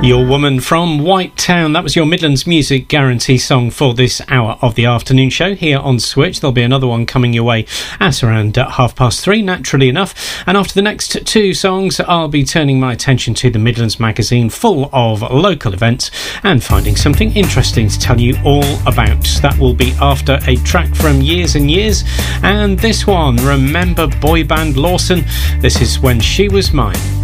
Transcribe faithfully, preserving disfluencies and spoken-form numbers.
Your Woman from White Town. That was your Midlands Music Guarantee song for this hour of the afternoon show here on Switch. There'll be another one coming your way at around uh, half past three, naturally enough. And after the next two songs, I'll be turning my attention to the Midlands magazine, full of local events and finding something interesting to tell you all about. That will be after a track from Years and Years. And this one, remember boy band Lawson? This is When She Was Mine.